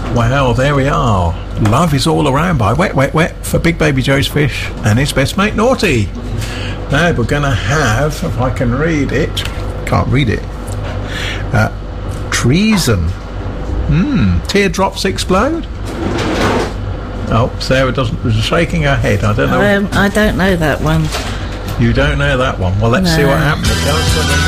Well, there we are. Love is all around by Wet Wet Wet for Big Baby Joe's Fish and his best mate Naughty. Now we're going to have, if I can read it, can't read it, Treason. Teardrops Explode. Oh, Sarah was shaking her head. I don't know. I don't know that one. You don't know that one? Well, let's see what happens. It goes to the